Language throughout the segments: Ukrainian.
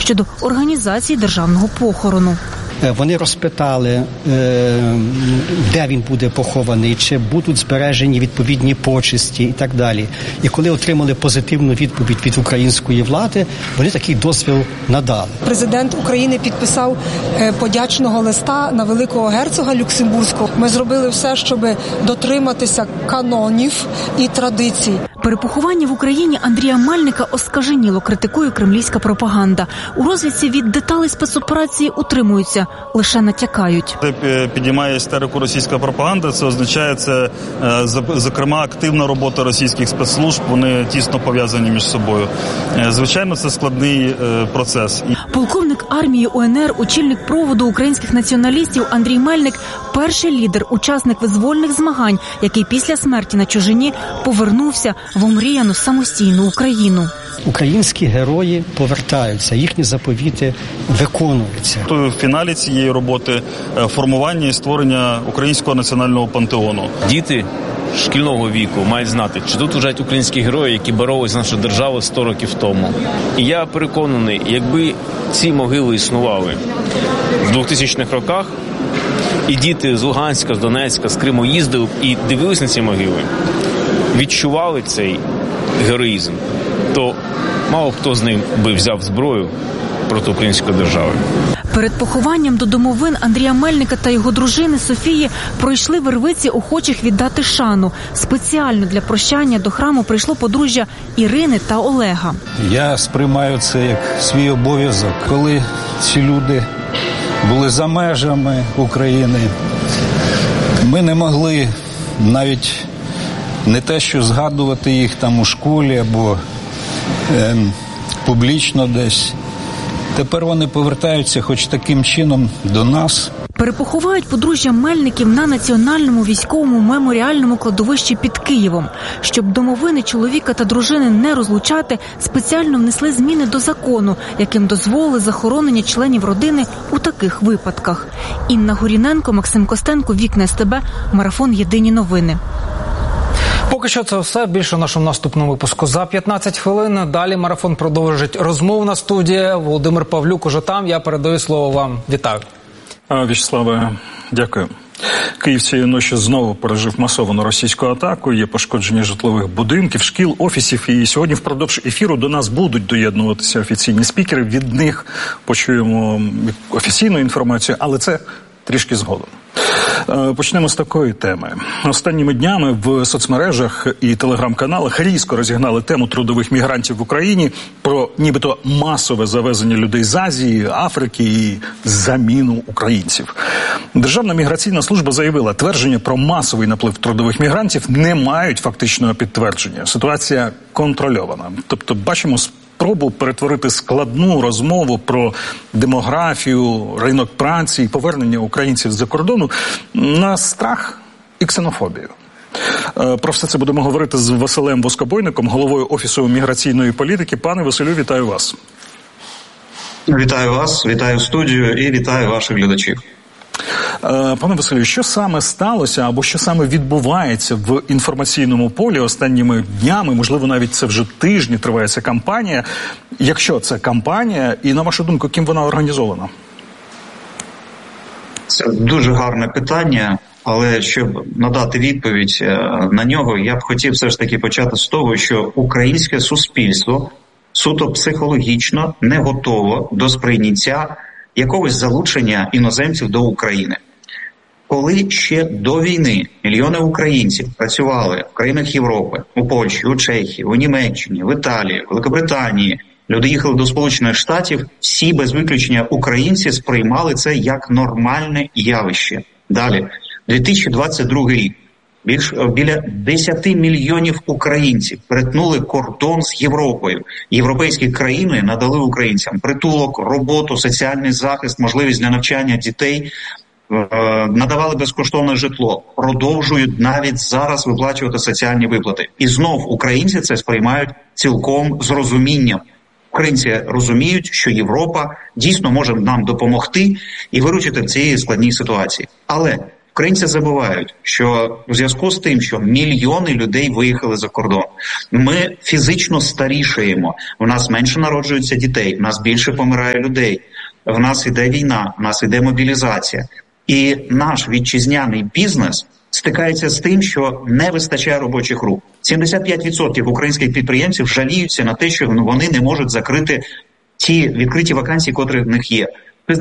щодо організації державного похорону. Вони розпитали, де він буде похований, чи будуть збережені відповідні почесті і так далі. І коли отримали позитивну відповідь від української влади, вони такий дозвіл надали. Президент України підписав подячного листа на великого герцога Люксембурзького. Ми зробили все, щоб дотриматися канонів і традицій. Перепоховання в Україні Андрія Мельника оскаженіло критикує кремлівська пропаганда. У розвідці від деталей спецоперації утримуються, лише натякають. Підіймає істерику російська пропаганда, це означає, зокрема, активна робота російських спецслужб, вони тісно пов'язані між собою. Звичайно, це складний процес. Полковник армії УНР, очільник проводу українських націоналістів Андрій Мельник – перший лідер, учасник визвольних змагань, який після смерті на чужині повернувся в омріяну самостійну Україну. Українські герої повертаються, їхні заповіти виконуються. В фіналі цієї роботи формування і створення українського національного пантеону. Діти шкільного віку мають знати, чи тут лежать українські герої, які боролись за нашу державу 100 років тому. І я переконаний, якби ці могили існували в 2000-х роках, і діти з Луганська, з Донецька, з Криму їздили і дивились на ці могили, відчували цей героїзм, то мало хто з них би взяв зброю проти української держави. Перед похованням до домовин Андрія Мельника та його дружини Софії пройшли вервиці охочих віддати шану. Спеціально для прощання до храму прийшло подружжя Ірини та Олега. Я сприймаю це як свій обов'язок. Коли ці люди були за межами України, ми не могли навіть не те, що згадувати їх там у школі або публічно десь. Тепер вони повертаються хоч таким чином до нас. Перепоховають подружжя Мельників на Національному військовому меморіальному кладовищі під Києвом. Щоб домовини чоловіка та дружини не розлучати, спеціально внесли зміни до закону, яким дозволили захоронення членів родини у таких випадках. Інна Гуріненко, Максим Костенко, Вікна СТБ, Марафон «Єдині новини». Поки що це все. Більше в нашому наступному випуску за 15 хвилин. Далі марафон продовжить розмовна студія. Володимир Павлюк уже там. Я передаю слово вам. Вітаю. В'ячеславе, дякую. Київ цієї ночі знову пережив масовану російську атаку. Є пошкодження житлових будинків, шкіл, офісів. І сьогодні впродовж ефіру до нас будуть доєднуватися офіційні спікери. Від них почуємо офіційну інформацію, але це трішки згодом. Почнемо з такої теми. Останніми днями в соцмережах і телеграм-каналах різко розігнали тему трудових мігрантів в Україні, про нібито масове завезення людей з Азії, Африки і заміну українців. Державна міграційна служба заявила, твердження про масовий наплив трудових мігрантів не мають фактичного підтвердження. Ситуація контрольована. Тобто бачимо спробу перетворити складну розмову про демографію, ринок праці і повернення українців з-за кордону на страх і ксенофобію. Про все це будемо говорити з Василем Воскобойником, головою Офісу міграційної політики. Пане Василю, вітаю вас. Вітаю вас, вітаю студію і вітаю ваших глядачів. Пане Василю, що саме сталося або що саме відбувається в інформаційному полі останніми днями, можливо, навіть це вже тижні триває ця кампанія, якщо це кампанія, і на вашу думку, ким вона організована? Це дуже гарне питання, але щоб надати відповідь на нього, я б хотів все ж таки почати з того, що українське суспільство суто психологічно не готово до сприйняття якогось залучення іноземців до України. Коли ще до війни мільйони українців працювали в країнах Європи, у Польщі, у Чехії, у Німеччині, в Італії, в Великобританії, люди їхали до Сполучених Штатів, всі без виключення українці сприймали це як нормальне явище. Далі, 2022 рік. Біля 10 мільйонів українців перетнули кордон з Європою. Європейські країни надали українцям притулок, роботу, соціальний захист, можливість для навчання дітей, надавали безкоштовне житло, продовжують навіть зараз виплачувати соціальні виплати. І знов українці це сприймають цілком з розумінням. Українці розуміють, що Європа дійсно може нам допомогти і виручити в цій складній ситуації. Але Українці забувають, що у зв'язку з тим, що мільйони людей виїхали за кордон, ми фізично старішаємо, у нас менше народжується дітей, у нас більше помирає людей, в нас іде війна, в нас іде мобілізація. І наш вітчизняний бізнес стикається з тим, що не вистачає робочих рук. 75% українських підприємців жаліються на те, що вони не можуть закрити ті відкриті вакансії, котрі в них є.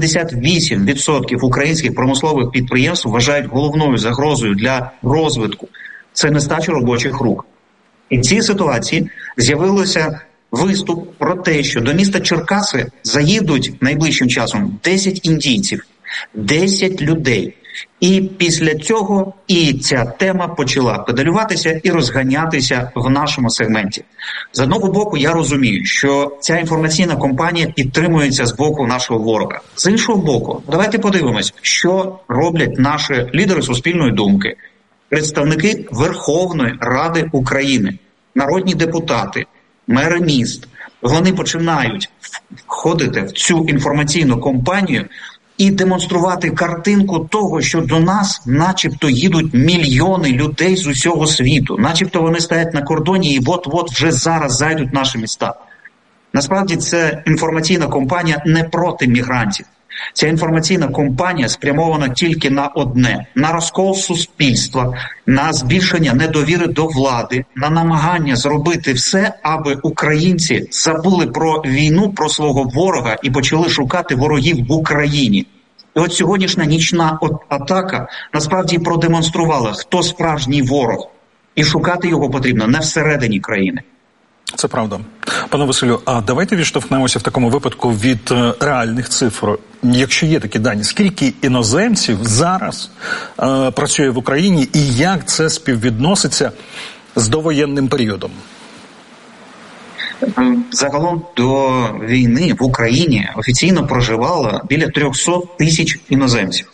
68% українських промислових підприємств вважають головною загрозою для розвитку – це нестача робочих рук. І в цій ситуації з'явився виступ про те, що до міста Черкаси заїдуть найближчим часом 10 індійців, 10 людей. І після цього і ця тема почала педалюватися і розганятися в нашому сегменті. З одного боку, я розумію, що ця інформаційна кампанія підтримується з боку нашого ворога. З іншого боку, давайте подивимось, що роблять наші лідери суспільної думки, представники Верховної Ради України, народні депутати, мери міст. Вони починають входити в цю інформаційну кампанію і демонструвати картинку того, що до нас начебто їдуть мільйони людей з усього світу. Начебто вони стоять на кордоні і от-от вже зараз зайдуть в наші міста. Насправді це інформаційна кампанія не проти мігрантів. Ця інформаційна кампанія спрямована тільки на одне – на розкол суспільства, на збільшення недовіри до влади, на намагання зробити все, аби українці забули про війну, про свого ворога і почали шукати ворогів в Україні. І от сьогоднішня нічна атака насправді продемонструвала, хто справжній ворог. І шукати його потрібно не всередині країни. Це правда. Пане Василю, а давайте відштовхнемося в такому випадку від реальних цифр. Якщо є такі дані, скільки іноземців зараз працює в Україні і як це співвідноситься з довоєнним періодом? Загалом до війни в Україні офіційно проживало біля 300 тисяч іноземців.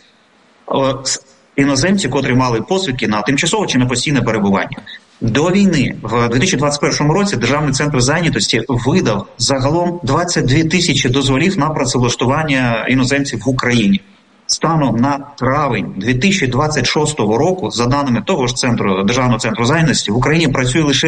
Іноземці, котрі мали посвідки на тимчасове чи на постійне перебування. До війни в 2021 році Державний центр зайнятості видав загалом 22 тисячі дозволів на працевлаштування іноземців в Україні. Станом на травень 2026 року, за даними того ж Державного центру зайнятості, в Україні працює лише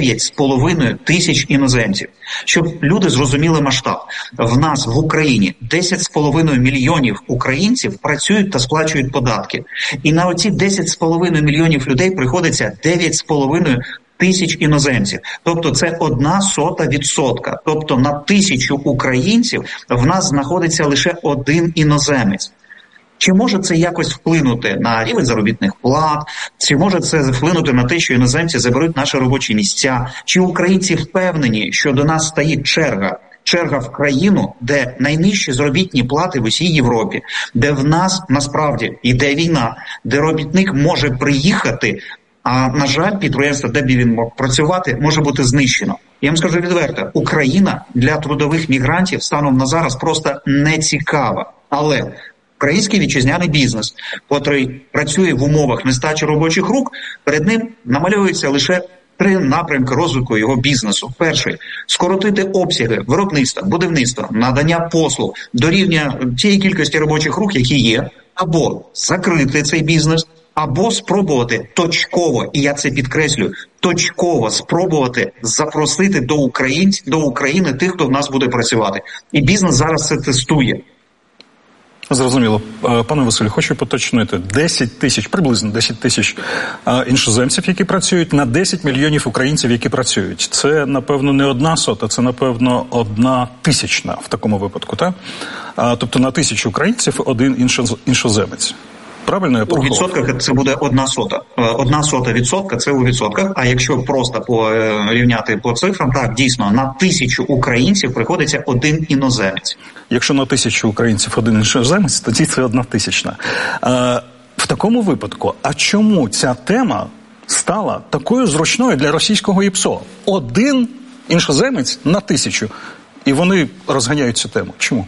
9,5 тисяч іноземців. Щоб люди зрозуміли масштаб, в нас в Україні 10,5 мільйонів українців працюють та сплачують податки. І на оці 10,5 мільйонів людей приходиться 9,5 тисяч іноземців. Тобто це 0,01%. Тобто на 1000 українців в нас знаходиться лише один іноземець. Чи може це якось вплинути на рівень заробітних плат? Чи може це вплинути на те, що іноземці заберуть наші робочі місця? Чи українці впевнені, що до нас стоїть черга? Черга в країну, де найнижчі заробітні плати в усій Європі, де в нас насправді йде війна, де робітник може приїхати, а, на жаль, підприємство, де б він мог працювати, може бути знищено. Я вам скажу відверто, Україна для трудових мігрантів станом на зараз просто не цікава. Але український вітчизняний бізнес, котрий працює в умовах нестачі робочих рук, перед ним намальовується лише 3 напрямки розвитку його бізнесу. Перший – скоротити обсяги виробництва, будівництва, надання послуг до рівня тієї кількості робочих рук, які є, або закрити цей бізнес, або спробувати точково, і я це підкреслюю, точково спробувати запросити до України тих, хто в нас буде працювати. І бізнес зараз це тестує. Зрозуміло. Пане Василю, хочу поточнити. 10 тисяч, приблизно 10 тисяч іншоземців, які працюють, на 10 мільйонів українців, які працюють. Це, напевно, не 1/100, це, напевно, 1/1000 в такому випадку, так? Тобто на 1000 українців один іншоземець. Правильно я порахував? У відсотках це буде 1/100. 0,01% це у відсотках. А якщо просто порівняти по цифрам, так, дійсно, на 1000 українців приходиться один іноземець. Якщо на 1000 українців один іноземець, тоді це 1/1000. В такому випадку, а чому ця тема стала такою зручною для російського ІПСО? Один іншоземець на 1000. І вони розганяють цю тему. Чому?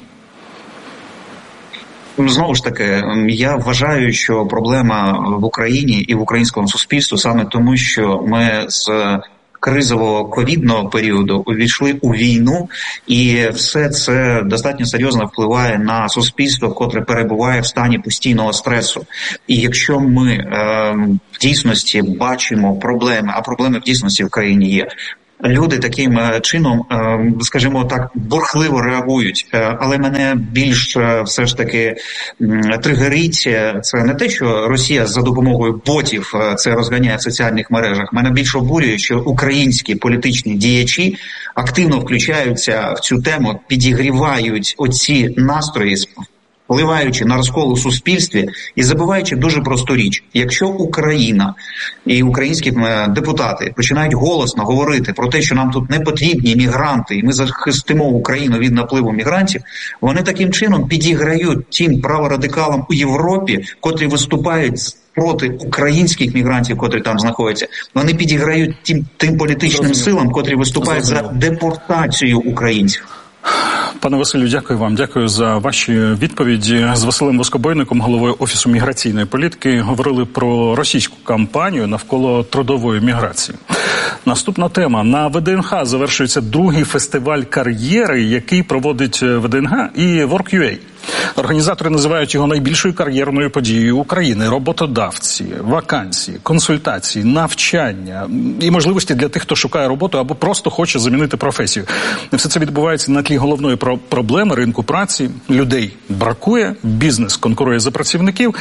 Знову ж таки, я вважаю, що проблема в Україні і в українському суспільстві саме тому, що ми з кризового ковідного періоду увійшли у війну, і все це достатньо серйозно впливає на суспільство, котре перебуває в стані постійного стресу. І якщо ми в дійсності бачимо проблеми, а проблеми в дійсності в країні є, люди таким чином, скажімо так, бурхливо реагують. Але мене більш все ж таки тригерить це не те, що Росія за допомогою ботів це розганяє в соціальних мережах. Мене більш обурює, що українські політичні діячі активно включаються в цю тему, підігрівають оці настрої, впливаючи на розкол у суспільстві і забуваючи дуже просту річ. Якщо Україна і українські депутати починають голосно говорити про те, що нам тут не потрібні мігранти, і ми захистимо Україну від напливу мігрантів, вони таким чином підіграють тим праворадикалам у Європі, котрі виступають проти українських мігрантів, котрі там знаходяться. Вони підіграють тим політичним силам, котрі виступають за депортацію українців. Пане Василю, дякую вам. Дякую за ваші відповіді. З Василем Воскобойником, головою Офісу міграційної політики, говорили про російську кампанію навколо трудової міграції. Наступна тема. На ВДНГ завершується другий фестиваль кар'єри, який проводить ВДНГ і Work.ua. Організатори називають його найбільшою кар'єрною подією України. Роботодавці, вакансії, консультації, навчання і можливості для тих, хто шукає роботу або просто хоче замінити професію. Все це відбувається на тлі головної проблеми ринку праці. Людей бракує, бізнес конкурує за працівників.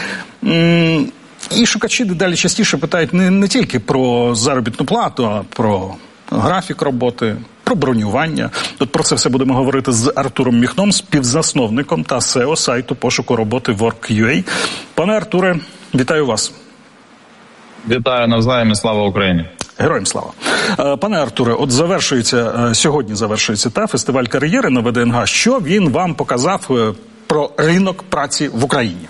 І шукачі дедалі частіше питають не тільки про заробітну плату, а про графік роботи, про бронювання. От про це все будемо говорити з Артуром Міхном, співзасновником та SEO сайту пошуку роботи Work.ua. Пане Артуре, вітаю вас. Вітаю навзаєм і слава Україні. Героям слава. Пане Артуре, от сьогодні завершується фестиваль кар'єри на ВДНГ. Що він вам показав про ринок праці в Україні?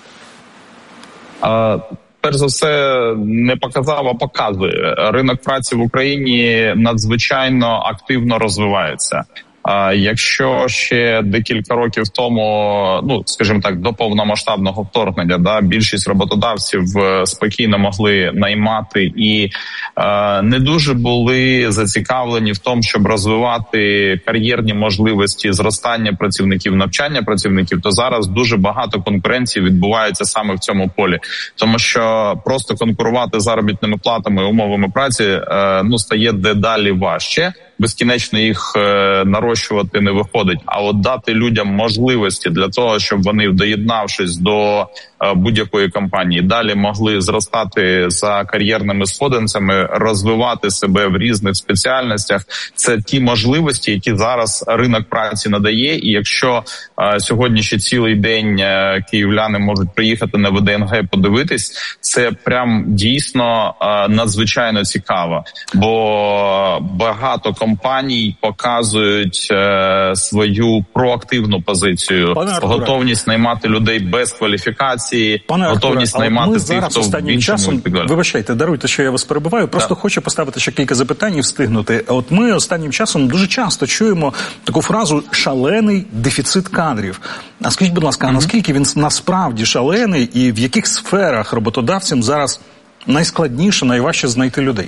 Перш за все, не показав, а показує. Ринок праці в Україні надзвичайно активно розвивається. Якщо ще декілька років тому, скажімо так, до повномасштабного вторгнення, більшість роботодавців спокійно могли наймати і не дуже були зацікавлені в тому, щоб розвивати кар'єрні можливості зростання працівників, навчання працівників, то зараз дуже багато конкуренції відбувається саме в цьому полі. Тому що просто конкурувати заробітними платами і умовами праці стає дедалі важче. Безкінечно їх нарощувати не виходить, а от дати людям можливості для того, щоб вони, доєднавшись до будь-якої компанії, далі могли зростати за кар'єрними сходинцями, розвивати себе в різних спеціальностях. Це ті можливості, які зараз ринок праці надає. І якщо сьогодні ще цілий день київляни можуть приїхати на ВДНГ і подивитись, це прям дійсно надзвичайно цікаво, бо багато компаній показують свою проактивну позицію, готовність наймати людей без кваліфікації, готовність наймати тих, хто в іншому. Вибачайте, даруйте, що я вас перебиваю, просто хочу поставити ще кілька запитань і встигнути. От ми останнім часом дуже часто чуємо таку фразу «шалений дефіцит кадрів». А скажіть, будь ласка, наскільки він насправді шалений і в яких сферах роботодавцям зараз найскладніше, найважче знайти людей?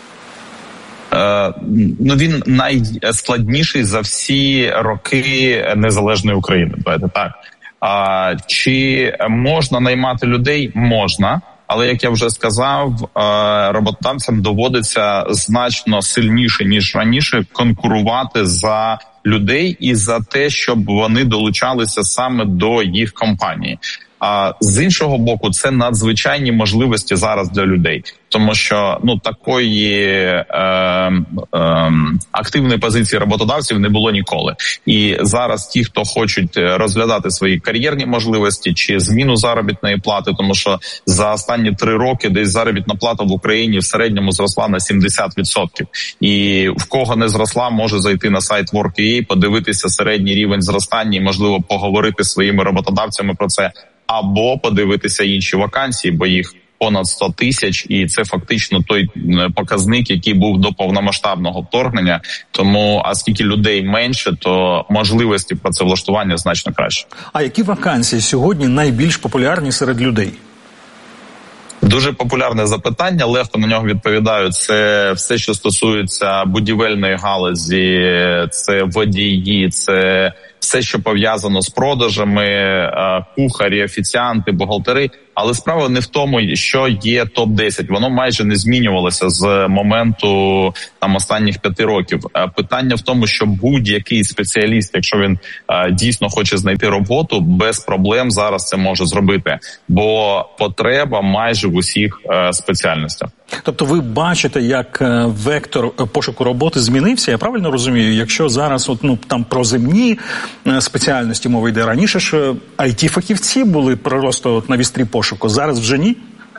Він найскладніший за всі роки незалежної України. Давайте так. Чи можна наймати людей? Можна. Але, як я вже сказав, роботодавцям доводиться значно сильніше, ніж раніше, конкурувати за людей і за те, щоб вони долучалися саме до їх компанії. А з іншого боку, це надзвичайні можливості зараз для людей, тому що такої активної позиції роботодавців не було ніколи. І зараз ті, хто хочуть розглядати свої кар'єрні можливості чи зміну заробітної плати, тому що за останні 3 роки десь заробітна плата в Україні в середньому зросла на 70%. І в кого не зросла, може зайти на сайт Work.ua, подивитися середній рівень зростання і, можливо, поговорити з своїми роботодавцями про це. Або подивитися інші вакансії, бо їх понад 100 тисяч, і це фактично той показник, який був до повномасштабного вторгнення. Тому, оскільки людей менше, то можливості працевлаштування значно краще. А які вакансії сьогодні найбільш популярні серед людей? Дуже популярне запитання, легко на нього відповідаю. Це все, що стосується будівельної галузі, це водії, це все, що пов'язано з продажами, кухарі, офіціанти, бухгалтери. Але справа не в тому, що є топ-10. Воно майже не змінювалося з моменту останніх 5 років. Питання в тому, що будь-який спеціаліст, якщо він дійсно хоче знайти роботу, без проблем зараз це може зробити. Бо потреба майже в усіх спеціальностях. Тобто ви бачите, як вектор пошуку роботи змінився? Я правильно розумію? Якщо зараз там про земні спеціальності мова йде, раніше ж IT-фахівці були просто на вістрі пошуку, зараз вже ні?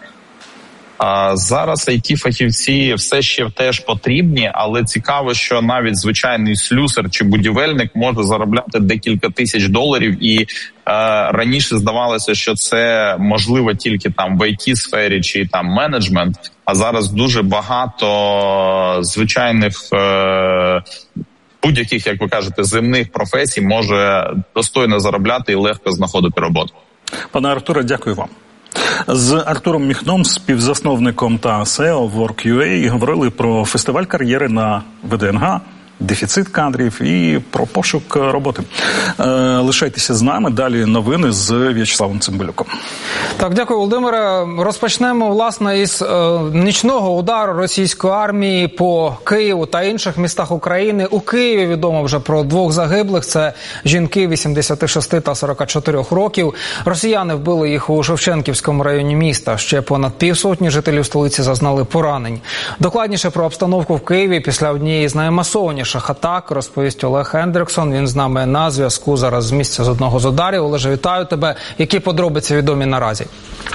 Зараз IT-фахівці все ще теж потрібні, але цікаво, що навіть звичайний слюсар чи будівельник може заробляти декілька тисяч доларів, і раніше здавалося, що це можливо тільки там в IT-сфері чи там менеджмент, а зараз дуже багато звичайних будь-яких, як ви кажете, земних професій може достойно заробляти і легко знаходити роботу. Пане Артуре, дякую вам. З Артуром Міхном, співзасновником та SEO Work.ua, говорили про фестиваль кар'єри на ВДНГ, дефіцит кадрів і про пошук роботи. Лишайтеся з нами. Далі новини з В'ячеславом Цимбалюком. Так, дякую, Володимире. Розпочнемо, власне, із нічного удару російської армії по Києву та інших містах України. У Києві відомо вже про 2 загиблих. Це жінки 86 та 44 років. Росіяни вбили їх у Шевченківському районі міста. Ще понад 50 жителів столиці зазнали поранень. Докладніше про обстановку в Києві після однієї з наймасованіших атак розповість Олег Хендриксон. Він з нами на зв'язку зараз з місця з одного з ударів. Олеже, вітаю тебе. Які подробиці відомі наразі?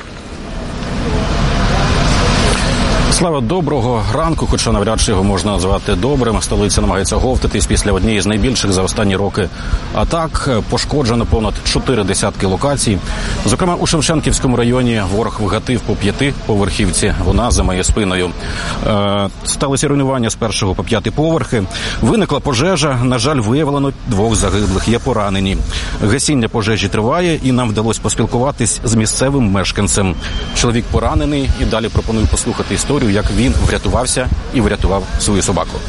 Слава, доброго ранку, хоча навряд чи його можна назвати добрим. Столиця намагається говтатись після однієї з найбільших за останні роки атак. Пошкоджено понад 4 десятки локацій. Зокрема, у Шевченківському районі ворог вгатив по 5-поверхівці. Вона за моєю спиною. Сталося руйнування з 1-го по 5-й поверхи. Виникла пожежа. На жаль, виявлено 2 загиблих. Є поранені. Гасіння пожежі триває, і нам вдалося поспілкуватись з місцевим мешканцем. Чоловік поранений, і далі пропоную послухати історію, як він врятувався і врятував свою собаку.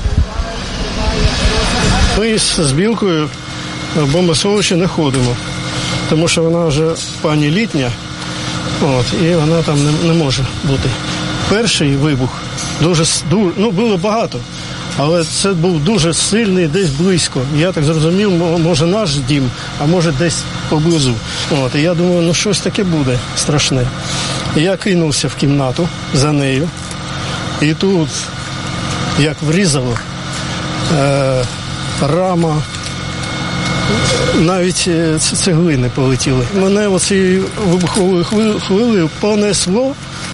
Ми з Білкою в бомбосховище не ходимо, тому що вона вже пані літня, і вона там не може бути. Перший вибух було багато, але це був дуже сильний, десь близько. Я так зрозумів, може наш дім, а може десь поблизу. І я думаю, щось таке буде страшне. І я кинувся в кімнату за нею. І тут, як врізало, рама, навіть цеглини полетіли. Мене оцією вибуховою хвилею понесло.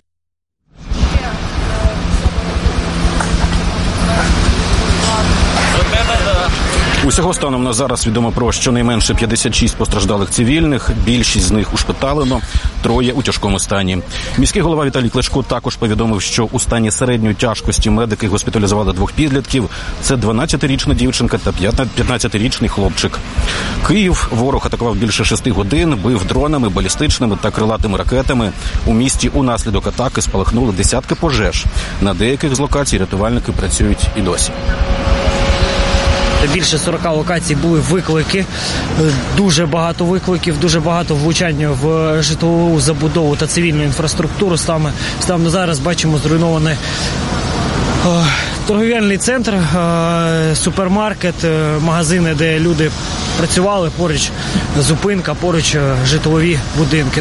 Усього станом на зараз відомо про щонайменше 56 постраждалих цивільних, більшість з них ушпиталено, 3 у тяжкому стані. Міський голова Віталій Кличко також повідомив, що у стані середньої тяжкості медики госпіталізували 2 підлітків. Це 12-річна дівчинка та 15-річний хлопчик. Київ ворог атакував більше 6 годин, бив дронами, балістичними та крилатими ракетами. У місті унаслідок атаки спалахнули десятки пожеж. На деяких з локацій рятувальники працюють і досі. Більше 40 локацій були виклики, дуже багато викликів, дуже багато влучань в житлову забудову та цивільну інфраструктуру. Саме зараз бачимо зруйнований торгівельний центр, супермаркет, магазини, де люди працювали, поруч зупинка, поруч житлові будинки.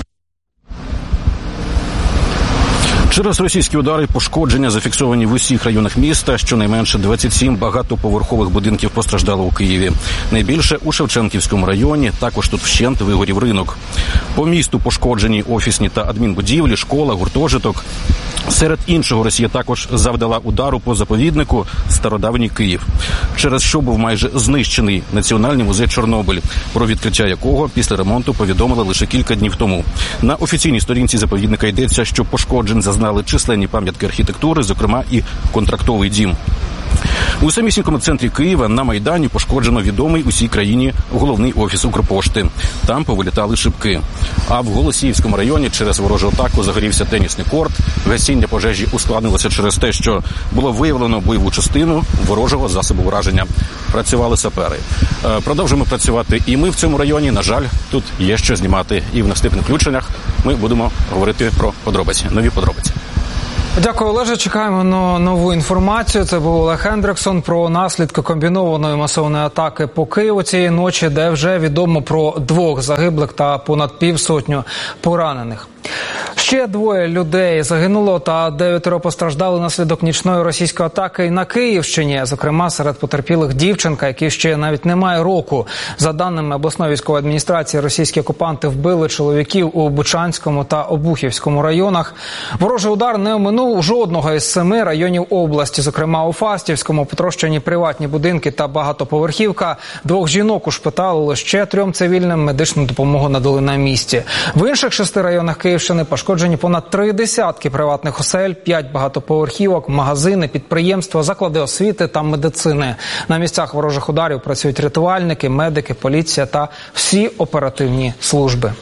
Через російські удари пошкодження зафіксовані в усіх районах міста. Щонайменше 27 багатоповерхових будинків постраждало у Києві. Найбільше у Шевченківському районі, також тут вщент вигорів ринок. По місту пошкоджені офісні та адмінбудівлі, школа, гуртожиток. Серед іншого, Росія також завдала удару по заповіднику Стародавній Київ, через що був майже знищений Національний музей Чорнобиль, про відкриття якого після ремонту повідомили лише кілька днів тому. На офіційній сторінці заповідника йдеться, що пошкоджень зазнали численні пам'ятки архітектури, зокрема і контрактовий дім. У самісінькому центрі Києва на Майдані пошкоджено відомий усій країні головний офіс Укрпошти. Там повилітали шибки. А в Голосіївському районі через ворожу атаку загорівся тенісний корт. Гасіння пожежі ускладнилося через те, що було виявлено бойову частину ворожого засобу враження. Працювали сапери. Продовжуємо працювати і ми в цьому районі. На жаль, тут є що знімати. І в наступних включеннях ми будемо говорити про подробиці, нові подробиці. Дякую, Олеже. Чекаємо на нову інформацію. Це був Олег Хендриксон про наслідки комбінованої масової атаки по Києву цієї ночі, де вже відомо про 2 загиблих та понад півсотню поранених. Ще 2 людей загинуло та 9 постраждали наслідок нічної російської атаки на Київщині. Зокрема, серед потерпілих дівчинка, якій ще навіть немає року. За даними обласної військової адміністрації, російські окупанти вбили чоловіків у Бучанському та Обухівському районах. Ворожий удар не оминув жодного із 7 районів області. Зокрема, у Фастівському потрощені приватні будинки та багатоповерхівка. 2 жінок ушпиталили, ще 3 цивільним медичну допомогу надали на місці. В інших 6 районах Київщини пошкоджені понад 3 десятки приватних осель, 5 багатоповерхівок, магазини, підприємства, заклади освіти та медицини. На місцях ворожих ударів працюють рятувальники, медики, поліція та всі оперативні служби.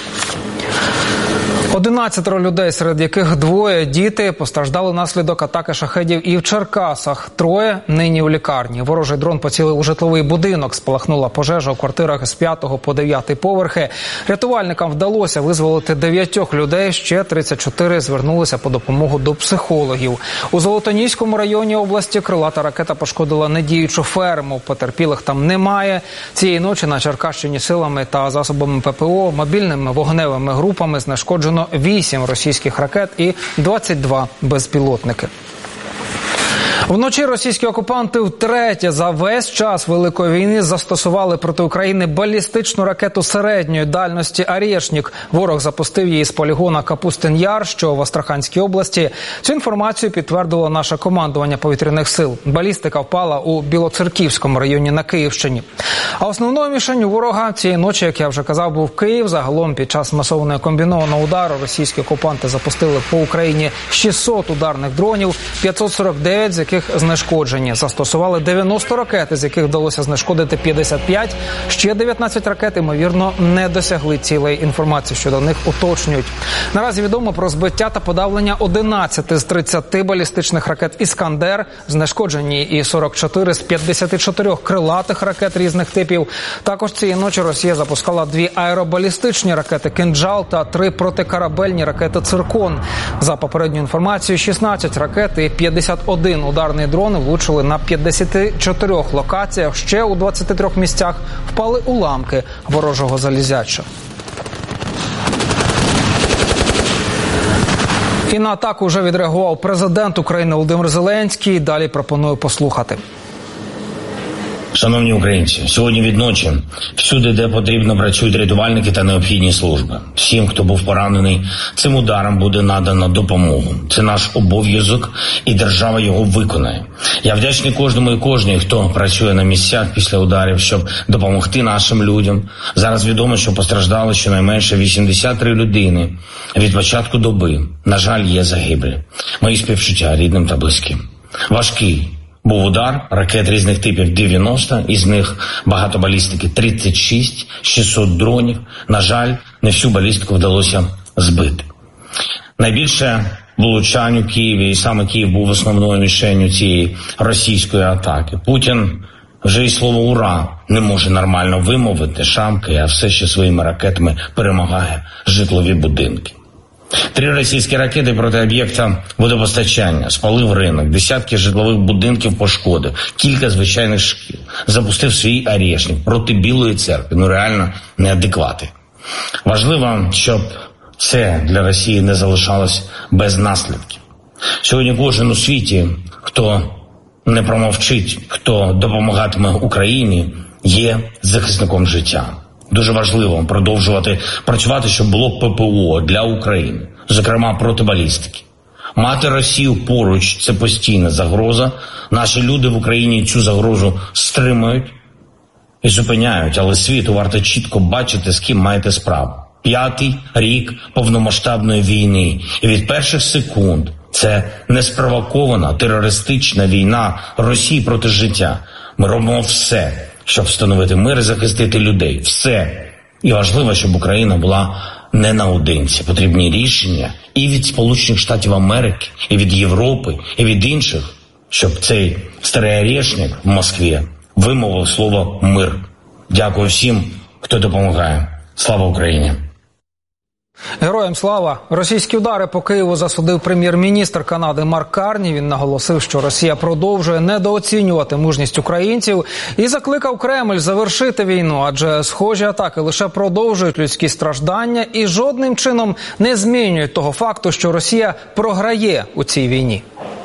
11 людей, серед яких 2 діти, постраждали внаслідок атаки шахедів і в Черкасах. 3 нині у лікарні. Ворожий дрон поцілив у житловий будинок. Спалахнула пожежа у квартирах з 5 по 9 поверхи. Рятувальникам вдалося визволити 9 людей, ще 34 звернулися по допомогу до психологів. У Золотоніському районі області крилата ракета пошкодила недіючу ферму. Потерпілих там немає. Цієї ночі на Черкащині силами та засобами ППО, мобільними вогневими групами знешкоджено 8 російських ракет і 22 безпілотники. Вночі російські окупанти втретє за весь час Великої війни застосували проти України балістичну ракету середньої дальності «Орєшнік». Ворог запустив її з полігона Капустин-Яр, що в Астраханській області. Цю інформацію підтвердило наше командування повітряних сил. Балістика впала у Білоцерківському районі на Київщині. А основною мішенью ворога цієї ночі, як я вже казав, був Київ. Загалом під час масованого комбінованого удару російські окупанти запустили по Україні 600 ударних дронів, 549 з яких знешкоджені. Застосували 90 ракет, з яких вдалося знешкодити 55. Ще 19 ракет, ймовірно, не досягли цілей. Інформацію щодо них уточнюють. Наразі відомо про збиття та подавлення 11 з 30 балістичних ракет «Іскандер». Знешкоджені і 44 з 54 крилатих ракет різних типів. Також цієї ночі Росія запускала 2 аеробалістичні ракети «Кинджал» та 3 протикорабельні ракети «Циркон». За попередньою інформацією, 16 ракет і 51 ударний дрони влучили на 54 локаціях. Ще у 23 місцях впали уламки ворожого залізяча. І на атаку вже відреагував президент України Володимир Зеленський. Далі пропоную послухати. Шановні українці, сьогодні відночі всюди, де потрібно, працюють рятувальники та необхідні служби. Всім, хто був поранений, цим ударом буде надано допомогу. Це наш обов'язок, і держава його виконає. Я вдячний кожному і кожній, хто працює на місцях після ударів, щоб допомогти нашим людям. Зараз відомо, що постраждали щонайменше 83 людини від початку доби. На жаль, є загиблі. Мої співчуття рідним та близьким. Важкий був удар, ракет різних типів 90, із них багато балістики 36, 600 дронів. На жаль, не всю балістику вдалося збити. Найбільше влучань у Києві, і саме Київ був основною мішенню цієї російської атаки. Путін вже і слово «ура» не може нормально вимовити, шамкає, а все ще своїми ракетами перемагає житлові будинки. 3 російські ракети проти об'єкта водопостачання, спалив ринок, десятки житлових будинків пошкодив, кілька звичайних шкіл, запустив свій «Орєшнік» проти Білої церкви, реально неадеквати. Важливо, щоб це для Росії не залишалось без наслідків. Сьогодні кожен у світі, хто не промовчить, хто допомагатиме Україні, є захисником життя. Дуже важливо продовжувати працювати, щоб було ППО для України, зокрема проти балістики. Мати Росію поруч – це постійна загроза. Наші люди в Україні цю загрозу стримують і зупиняють, але світу варто чітко бачити, з ким маєте справу. 5-й рік повномасштабної війни, і від перших секунд Це неспровокована терористична війна Росії проти життя. Ми робимо все, щоб встановити мир і захистити людей. Все. І важливо, щоб Україна була не наодинці. Потрібні рішення і від Сполучених Штатів Америки, і від Європи, і від інших, щоб цей старий орешник в Москві вимовив слово «мир». Дякую всім, хто допомагає. Слава Україні! Героям слава! Російські удари по Києву засудив прем'єр-міністр Канади Марк Карні. Він наголосив, що Росія продовжує недооцінювати мужність українців і закликав Кремль завершити війну, адже схожі атаки лише продовжують людські страждання і жодним чином не змінюють того факту, що Росія програє у цій війні.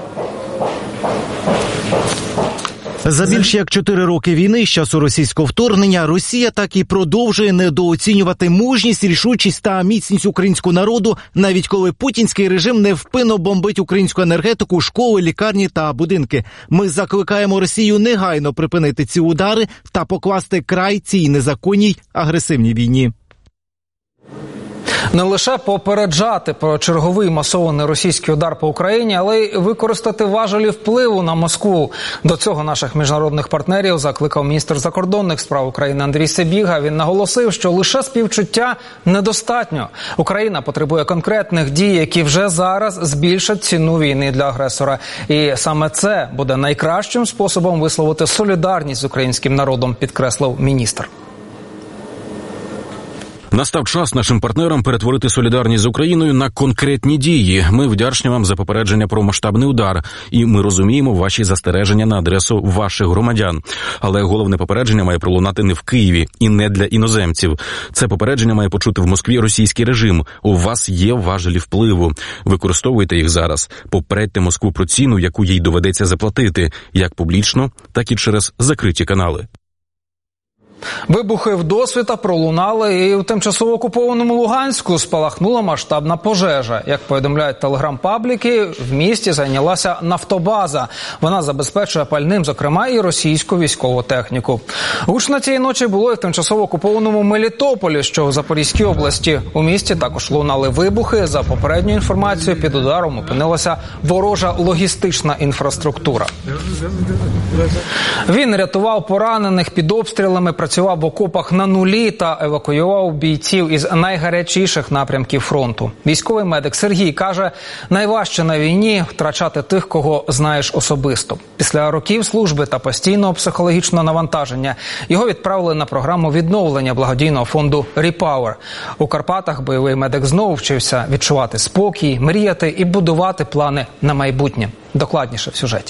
За більш як 4 роки війни з часу російського вторгнення Росія так і продовжує недооцінювати мужність, рішучість та міцність українського народу, навіть коли путінський режим невпинно бомбить українську енергетику, школи, лікарні та будинки. Ми закликаємо Росію негайно припинити ці удари та покласти край цій незаконній агресивній війні. Не лише попереджати про черговий масований російський удар по Україні, але й використати важелі впливу на Москву. До цього наших міжнародних партнерів закликав міністр закордонних справ України Андрій Сибіга. Він наголосив, що лише співчуття недостатньо. Україна потребує конкретних дій, які вже зараз збільшать ціну війни для агресора. І саме це буде найкращим способом висловити солідарність з українським народом, підкреслив міністр. Настав час нашим партнерам перетворити солідарність з Україною на конкретні дії. Ми вдячні вам за попередження про масштабний удар. І ми розуміємо ваші застереження на адресу ваших громадян. Але головне попередження має пролунати не в Києві і не для іноземців. Це попередження має почути в Москві російський режим. У вас є важелі впливу. Використовуйте їх зараз. Попередьте Москву про ціну, яку їй доведеться заплатити. Як публічно, так і через закриті канали. Вибухи вдосвіта пролунали і у тимчасово окупованому Луганську спалахнула масштабна пожежа. Як повідомляють телеграм-пабліки, в місті зайнялася нафтобаза. Вона забезпечує пальним, зокрема, і російську військову техніку. Гучно цієї ночі було і в тимчасово окупованому Мелітополі, що в Запорізькій області. У місті також лунали вибухи. За попередньою інформацією, під ударом опинилася ворожа логістична інфраструктура. Він рятував поранених під обстрілами, працював в окопах на нулі та евакуював бійців із найгарячіших напрямків фронту. Військовий медик Сергій каже, найважче на війні – втрачати тих, кого знаєш особисто. Після років служби та постійного психологічного навантаження його відправили на програму відновлення благодійного фонду «Репауер». У Карпатах бойовий медик знову вчився відчувати спокій, мріяти і будувати плани на майбутнє. Докладніше в сюжеті.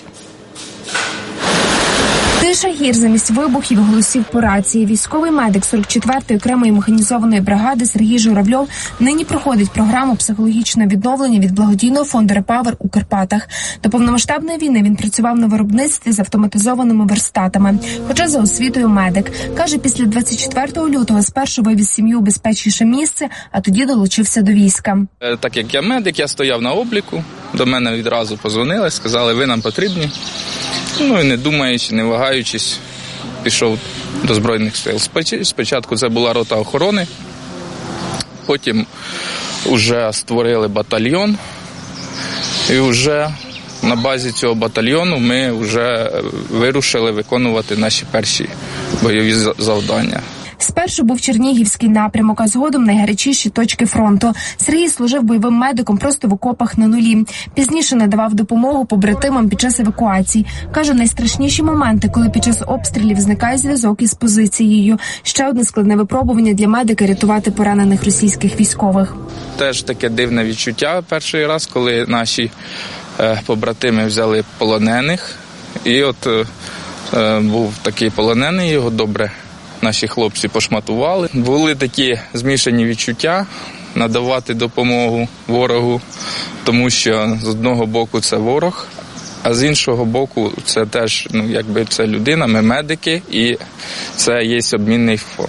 Тиша гір замість вибухів і голосів по рації. Військовий медик 44-ї окремої механізованої бригади Сергій Журавльов нині проходить програму психологічного відновлення від благодійного фонду «Репауер» у Карпатах. До повномасштабної війни він працював на виробництві з автоматизованими верстатами. Хоча за освітою медик. Каже, після 24 лютого спершу вивіз сім'ю у безпечніше місце, а тоді долучився до війська. Так як я медик, я стояв на обліку. До мене відразу подзвонили, сказали, ви нам потрібні. Ну і не думаючи, не вагаючись, пішов до Збройних сил. Спочатку це була рота охорони, потім вже створили батальйон, і вже на базі цього батальйону ми вже вирушили виконувати наші перші бойові завдання. Спершу був Чернігівський напрямок, а згодом найгарячіші точки фронту. Сергій служив бойовим медиком просто в окопах на нулі. Пізніше надавав допомогу побратимам під час евакуацій. Каже, найстрашніші моменти, коли під час обстрілів зникає зв'язок із позицією. Ще одне складне випробування для медика – рятувати поранених російських військових. Теж таке дивне відчуття перший раз, коли наші побратими взяли полонених. І от був такий полонений, його добре наші хлопці пошматували. Були такі змішані відчуття надавати допомогу ворогу, тому що з одного боку це ворог, а з іншого боку це теж, це людина, ми медики, і це є обмінний фонд.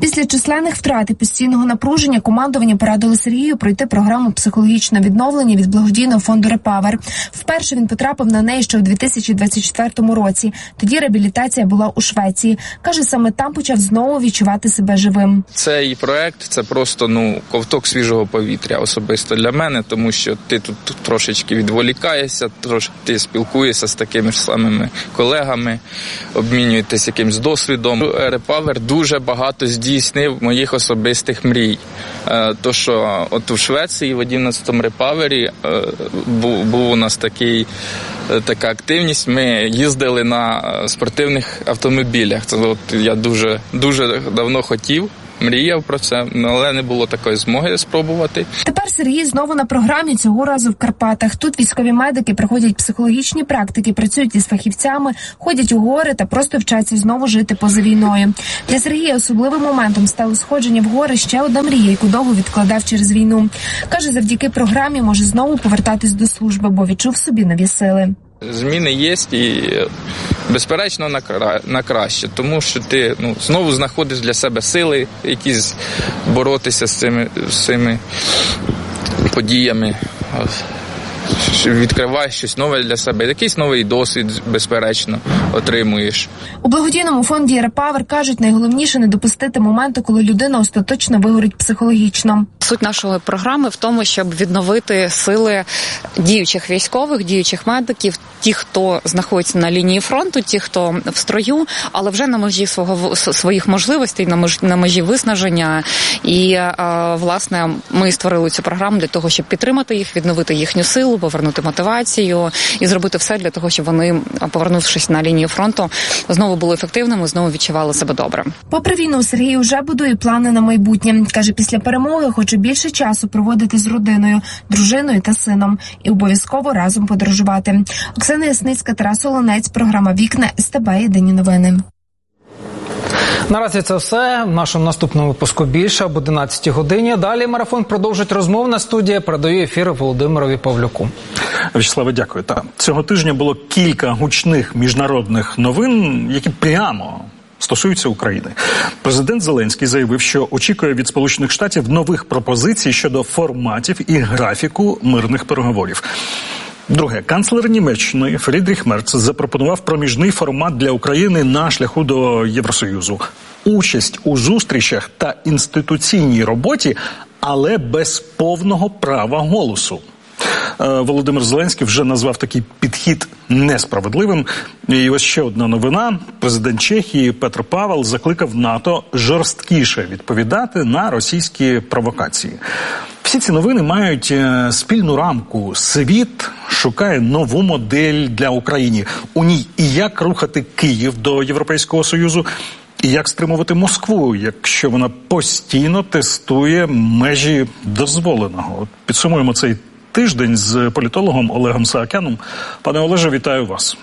Після численних втрат і постійного напруження командування порадило Сергію пройти програму психологічного відновлення від благодійного фонду «Репавер». Вперше він потрапив на неї ще у 2024 році. Тоді реабілітація була у Швеції. Каже, саме там почав знову відчувати себе живим. Цей проект – це просто ковток свіжого повітря особисто для мене, тому що ти тут трошечки відволікаєшся, ти спілкуєшся з такими ж самими колегами, обмінюєтесь якимсь досвідом. «Репавер» дуже багато здійснив моїх особистих мрій. То, що от у Швеції в 11-му «Репавері» був у нас така активність. Ми їздили на спортивних автомобілях. Це я дуже давно хотів, мріяв про це, але не було такої змоги спробувати. Тепер Сергій знову на програмі, цього разу в Карпатах. Тут військові медики проходять психологічні практики, працюють із фахівцями, ходять у гори та просто вчаться знову жити поза війною. Для Сергія особливим моментом стало сходження в гори ще одна мрія, яку довго відкладав через війну. Каже, завдяки програмі може знову повертатись до служби, бо відчув в собі нові сили. Зміни є і, безперечно, на краще, тому що ти знову знаходиш для себе сили, якісь боротися з цими подіями. Відкриваєш щось нове для себе, якийсь новий досвід, безперечно, отримуєш. У благодійному фонді «Репавер» кажуть, найголовніше не допустити моменту, коли людина остаточно вигорить психологічно. Суть нашої програми в тому, щоб відновити сили діючих військових, діючих медиків, ті, хто знаходиться на лінії фронту, ті, хто в строю, але вже на межі своїх можливостей, на межі виснаження. І, власне, ми створили цю програму для того, щоб підтримати їх, відновити їхню силу, повернути мотивацію і зробити все для того, щоб вони, повернувшись на лінію фронту, знову були ефективними, знову відчували себе добре. Попри війну, Сергій вже будує плани на майбутнє. Каже, після перемоги хоче більше часу проводити з родиною, дружиною та сином і обов'язково разом подорожувати. Оксана Ясницька, Тарас Олонець, програма «Вікна», СТБ, Єдині новини. Наразі це все. В нашому наступному випуску більше об 11 годині. Далі марафон продовжить розмовна студія. Передаю ефір Володимирові Павлюку. Вячеславе, дякую. Цього тижня було кілька гучних міжнародних новин, які прямо стосуються України. Президент Зеленський заявив, що очікує від Сполучених Штатів нових пропозицій щодо форматів і графіку мирних переговорів. Друге, канцлер Німеччини Фрідріх Мерц запропонував проміжний формат для України на шляху до Євросоюзу. Участь у зустрічах та інституційній роботі, але без повного права голосу. Володимир Зеленський вже назвав такий підхід несправедливим. І ось ще одна новина. Президент Чехії Петр Павел закликав НАТО жорсткіше відповідати на російські провокації. Всі ці новини мають спільну рамку. Світ шукає нову модель для України. У ній і як рухати Київ до Європейського Союзу, і як стримувати Москву, якщо вона постійно тестує межі дозволеного. Підсумуємо цей тиждень з політологом Олегом Саакяном. Пане Олеже, вітаю вас.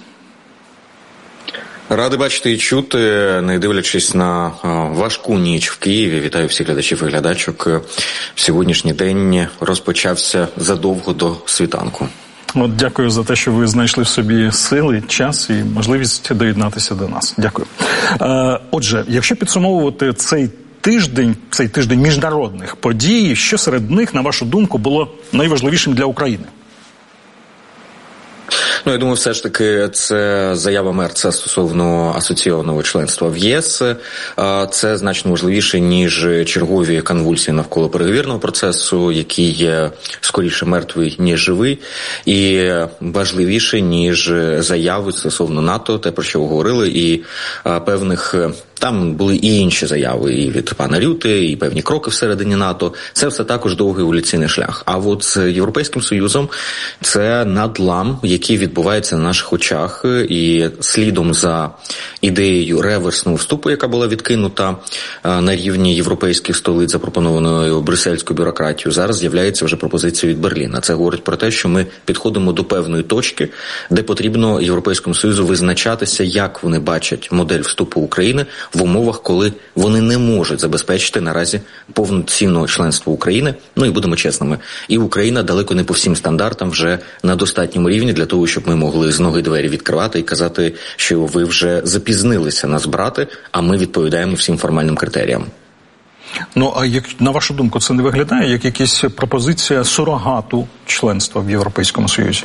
Радий бачити і чути, не дивлячись на важку ніч в Києві. Вітаю всіх глядачів і глядачок. Сьогоднішній день розпочався задовго до світанку. Дякую за те, що ви знайшли в собі сили, час і можливість доєднатися до нас. Дякую. Отже, якщо підсумовувати цей тиждень міжнародних подій, що серед них, на вашу думку, було найважливішим для України? Я думаю, все ж таки це заява Мерца стосовно асоційованого членства в ЄС. Це значно важливіше, ніж чергові конвульсії навколо переговірного процесу, який є скоріше мертвий, ніж живий, і важливіше, ніж заяви стосовно НАТО, те, про що ви говорили, і певних... Там були і інші заяви, і від пана Рюти, і певні кроки всередині НАТО. Це все також довгий еволюційний шлях. А от з Європейським Союзом це надлам, який відбувається на наших очах, і слідом за ідеєю реверсного вступу, яка була відкинута на рівні європейських столиць, запропонованою брюссельською бюрократією, зараз з'являється вже пропозиція від Берліна. Це говорить про те, що ми підходимо до певної точки, де потрібно Європейському Союзу визначатися, як вони бачать модель вступу України в умовах, коли вони не можуть забезпечити наразі повноцінного членства України. І будемо чесними, і Україна далеко не по всім стандартам вже на достатньому рівні для того, щоб ми могли з ноги двері відкривати і казати, що ви вже запізнилися нас брати, а ми відповідаємо всім формальним критеріям. Ну, а як, на вашу думку, це не виглядає як якась пропозиція сурогату членства в Європейському Союзі?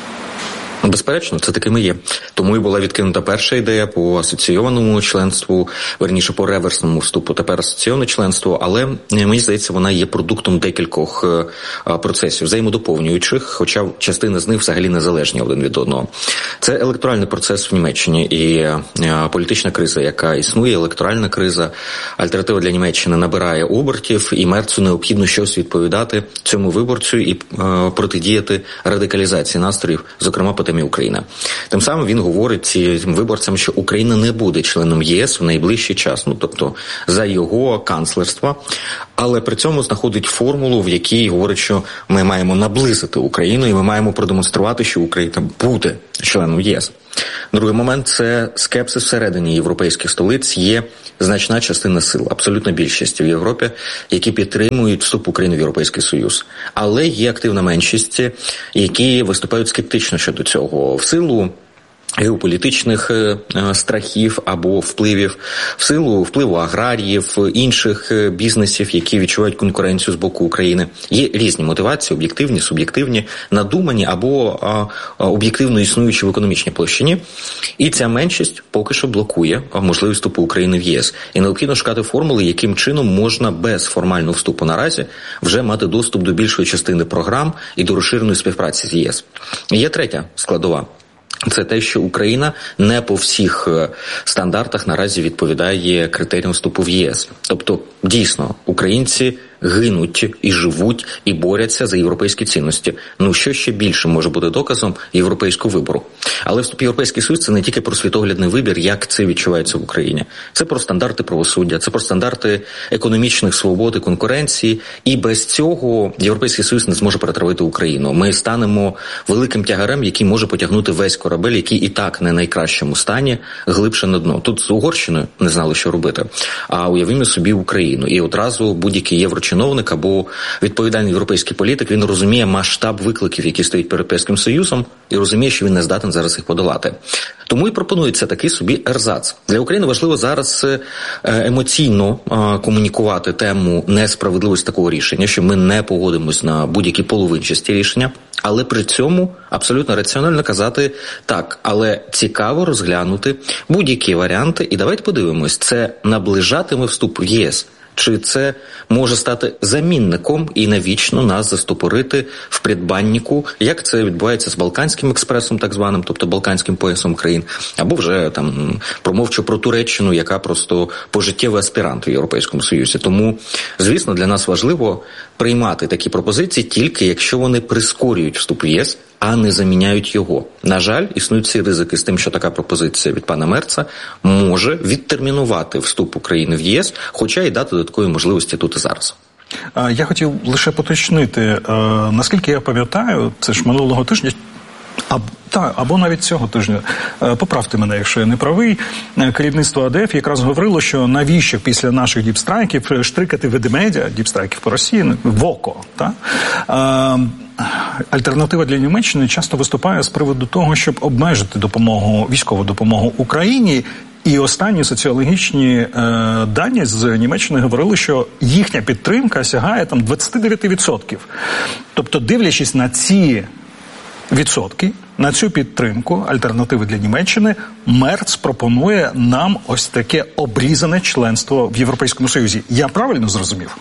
Безперечно, це таким і є. Тому і була відкинута перша ідея по асоційованому членству, верніше по реверсному вступу, тепер асоційоване членство, але мені здається, вона є продуктом декількох процесів, взаємодоповнюючих, хоча частина з них взагалі незалежні один від одного. Це електоральний процес в Німеччині і політична криза, яка існує, електоральна криза, альтернатива для Німеччини набирає обертів, і Мерцу необхідно щось відповідати цьому виборцю і протидіяти радикалізації настроїв, зокрема по темі України. Тим самим він говорить цим виборцям, що Україна не буде членом ЄС в найближчий час, ну тобто за його канцлерства, але при цьому знаходить формулу, в якій говорить, що ми маємо наблизити Україну і ми маємо продемонструвати, що Україна буде членом ЄС. Другий момент – це скепсис всередині європейських столиць. Є значна частина сил, абсолютна більшість в Європі, які підтримують вступ України в Європейський Союз. Але є активна меншість, які виступають скептично щодо цього в силу геополітичних страхів або впливів, в силу впливу аграріїв, інших бізнесів, які відчувають конкуренцію з боку України. Є різні мотивації, об'єктивні, суб'єктивні, надумані або об'єктивно існуючі в економічній площині. І ця меншість поки що блокує можливість вступу України в ЄС. І необхідно шукати формули, яким чином можна без формального вступу наразі вже мати доступ до більшої частини програм і до розширеної співпраці з ЄС. І є третя складова. Це те, що Україна не по всіх стандартах наразі відповідає критеріям вступу в ЄС. Тобто, дійсно, українці гинуть і живуть, і борються за європейські цінності. Ну, що ще більше може бути доказом європейського вибору. Але вступ в Європейський Союз – це не тільки про світоглядний вибір, як це відчувається в Україні. Це про стандарти правосуддя, це про стандарти економічних свобод і конкуренції. І без цього Європейський Союз не зможе перетравити Україну. Ми станемо великим тягарем, який може потягнути весь корабель, який і так не найкращому стані, глибше на дно. Тут з Угорщиною не знали, що робити. А уявімо собі Україну. І одразу будь-який єврочиновник або відповідальний європейський політик, він розуміє масштаб викликів, які стоять перед Європейським Союзом, і розуміє, що він не здатен зараз їх подолати. Тому і пропонується такий собі ерзац. Для України важливо зараз емоційно комунікувати тему несправедливості такого рішення, що ми не погодимось на будь-які половинчасті рішення, але при цьому абсолютно раціонально казати так, але цікаво розглянути будь-які варіанти. І давайте подивимось, це наближатиме вступ в ЄС, чи це може стати замінником і навічно нас застопорити в придбаннику, як це відбувається з Балканським експресом, так званим, тобто Балканським поясом країн, або вже там промовчу про Туреччину, яка просто пожиттєвий аспірант в Європейському Союзі. Тому, звісно, для нас важливо приймати такі пропозиції тільки якщо вони прискорюють вступ в ЄС, а не заміняють його. На жаль, існують ці ризики з тим, що така пропозиція від пана Мерца може відтермінувати вступ України в ЄС, хоча й дати додаткові можливості тут і зараз. Я хотів лише поточнити, наскільки я пам'ятаю, це ж минулого тижня, або навіть цього тижня, поправте мене, якщо я не правий, керівництво АДФ якраз говорило, що навіщо після наших діпстрайків штрикати ведмедя, діпстрайків по Росії, в око, так? Альтернатива для Німеччини часто виступає з приводу того, щоб обмежити допомогу, військову допомогу Україні. І останні соціологічні дані з Німеччини говорили, що їхня підтримка сягає там 29%. Тобто, дивлячись на ці відсотки, на цю підтримку альтернативи для Німеччини, Мерц пропонує нам ось таке обрізане членство в Європейському Союзі. Я правильно зрозумів?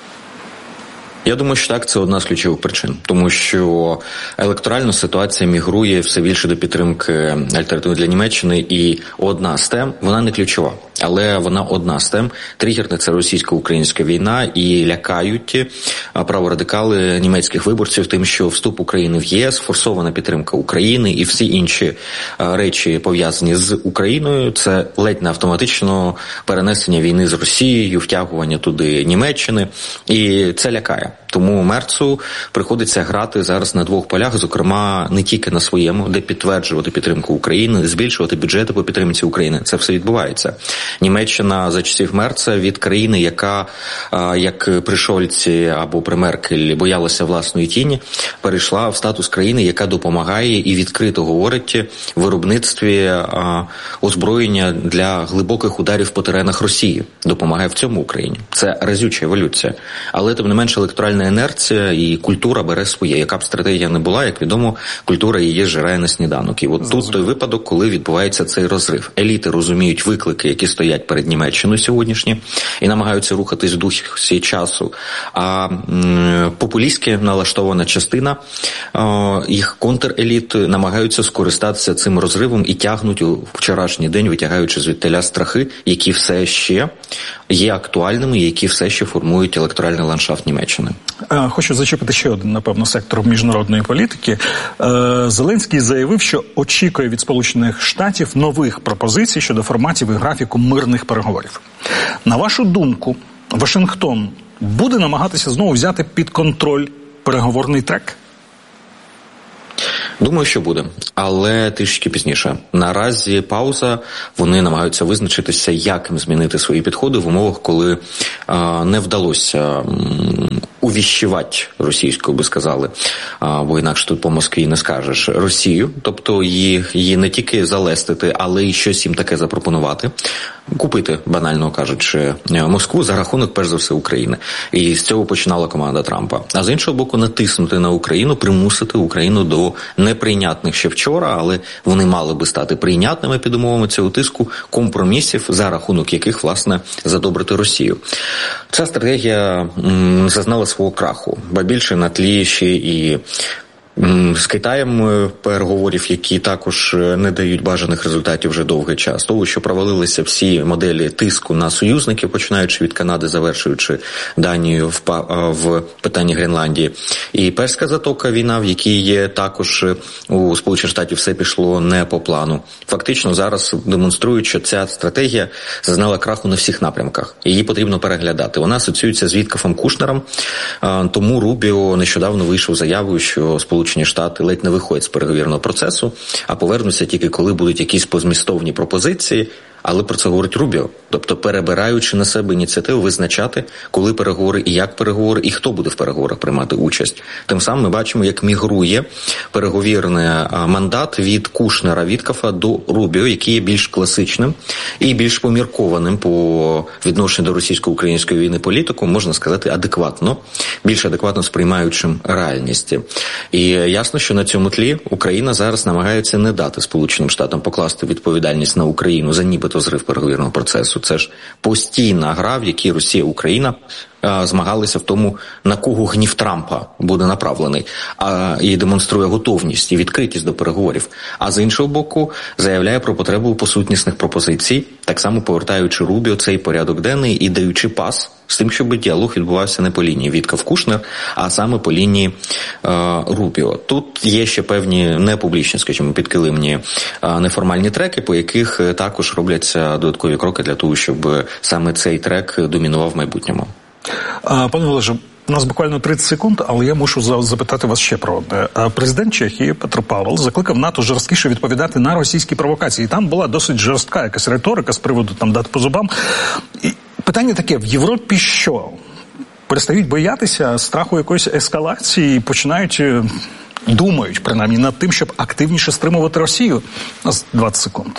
Я думаю, що так, це одна з ключових причин, тому що електоральна ситуація мігрує все більше до підтримки альтернативи для Німеччини, і одна з тем, вона не ключова, але вона одна з тем. Тригерна – це російсько-українська війна, і лякають праворадикали німецьких виборців тим, що вступ України в ЄС, форсована підтримка України і всі інші речі, пов'язані з Україною, це ледь не автоматично перенесення війни з Росією, втягування туди Німеччини, і це лякає. Тому Мерцу приходиться грати зараз на двох полях, зокрема не тільки на своєму, де підтверджувати підтримку України, збільшувати бюджети по підтримці України. Це все відбувається. Німеччина за часів Мерца від країни, яка, як при Шольці або при Меркель, боялася власної тіні, перейшла в статус країни, яка допомагає і відкрито говорить в виробництві озброєння для глибоких ударів по теренах Росії. Допомагає в цьому Україні. Це разюча еволюція. Але, тим не менше, електоральна інерція і культура бере своє. Яка б стратегія не була, як відомо, культура її зжирає на сніданок. І от тут той випадок, коли відбувається цей розрив. Еліти розуміють виклики, які стоять перед Німеччиною сьогоднішні, і намагаються рухатись в дусі часу. А популістськи налаштована частина їх контреліт намагаються скористатися цим розривом і тягнуть у вчорашній день, витягаючи звідтиля страхи, які все ще є актуальними, які все ще формують електоральний ландшафт Німеччини. Хочу зачепити ще один, напевно, сектор міжнародної політики. Зеленський заявив, що очікує від Сполучених Штатів нових пропозицій щодо форматів і графіку мирних переговорів. На вашу думку, Вашингтон буде намагатися знову взяти під контроль переговорний трек? Думаю, що буде, але трішки пізніше. Наразі пауза, вони намагаються визначитися, як їм змінити свої підходи в умовах, коли не вдалося увіщувати російською, би сказали, бо інакше тут по Москві не скажеш, Росію, тобто її не тільки залестити, але й щось їм таке запропонувати, купити, банально кажучи, Москву за рахунок, перш за все, України. І з цього починала команда Трампа. А з іншого боку, натиснути на Україну, примусити Україну до неприйнятних ще вчора, але вони мали би стати прийнятними під умовами цього тиску, компромісів, за рахунок яких, власне, задобрити Росію. Ця стратегія зазнала свого краху, ба більше на тлі ще і з Китаєм переговорів, які також не дають бажаних результатів вже довгий час. Того, що провалилися всі моделі тиску на союзників, починаючи від Канади, завершуючи Данію в питанні Гренландії. І Перська затока, війна, в якій є також у Сполучених Штатів все пішло не по плану. Фактично зараз демонструють, що ця стратегія зазнала краху на всіх напрямках. Її потрібно переглядати. Вона асоціюється з Віткофом Кушнером, тому Рубіо нещодавно вийшов заявою, що Сполучені Штати ледь не виходять з переговірного процесу, а повернуться тільки коли будуть якісь позмістовні пропозиції, але про це говорить Рубіо. Тобто перебираючи на себе ініціативу визначати, коли переговори і як переговори, і хто буде в переговорах приймати участь. Тим самим ми бачимо, як мігрує переговірний мандат від Кушнера, Віткофа до Рубіо, який є більш класичним і більш поміркованим по відношенню до російсько-української війни політиком, можна сказати, адекватно, більш адекватно сприймаючим реальність. І ясно, що на цьому тлі Україна зараз намагається не дати Сполученим Штатам покласти відповідальність на Україну за нібито зрив переговірного процесу. Це ж постійна гра, в якій Росія і Україна змагалися в тому, на кого гнів Трампа буде направлений, і демонструє готовність і відкритість до переговорів. А з іншого боку, заявляє про потребу посутнісних пропозицій, так само повертаючи Рубіо цей порядок денний і даючи пас з тим, щоб діалог відбувався не по лінії Віткоф-Кушнер, а саме по лінії Рубіо. Тут є ще певні непублічні, скажімо, підкилимні неформальні треки, по яких також робляться додаткові кроки для того, щоб саме цей трек домінував в майбутньому. Пане Олеже, у нас буквально 30 секунд, але я мушу запитати вас ще про одне. Президент Чехії Петр Павел закликав НАТО жорсткіше відповідати на російські провокації. Там була досить жорстка якась риторика з приводу там дати по зубам. І питання таке, в Європі що? Перестають боятися страху якоїсь ескалації і починають, думають принаймні над тим, щоб активніше стримувати Росію? У нас 20 секунд.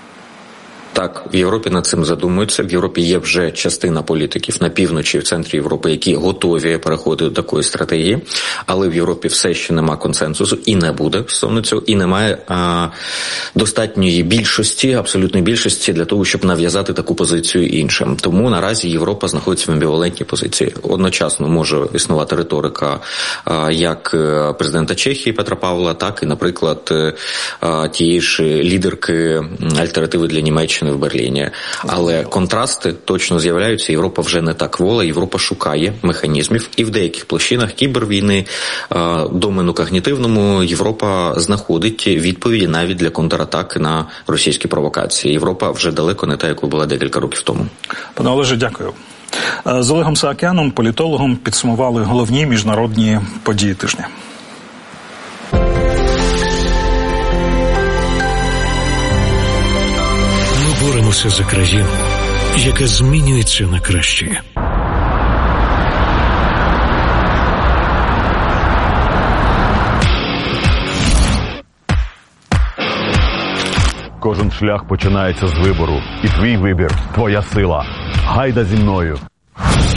Так, в Європі над цим задумуються. В Європі є вже частина політиків на півночі і в центрі Європи, які готові переходити до такої стратегії, але в Європі все ще немає консенсусу і не буде стосовно цього, і немає достатньої більшості, абсолютної більшості для того, щоб нав'язати таку позицію іншим. Тому наразі Європа знаходиться в амбівалентній позиції. Одночасно може існувати риторика як президента Чехії Петра Павла, так і, наприклад, тієї ж лідерки альтернативи для Німеччини в Берліні. Але контрасти точно з'являються. Європа вже не так вола, Європа шукає механізмів. І в деяких площинах кібервійни, домену когнітивному, Європа знаходить відповіді навіть для контратак на російські провокації. Європа вже далеко не та, якою була декілька років тому. Пане Олеже, дякую. З Олегом Саакяном, політологом, підсумували головні міжнародні події тижня. Ми боремося за країну, яка змінюється на краще. Кожен шлях починається з вибору. І твій вибір – твоя сила. Гайда зі мною!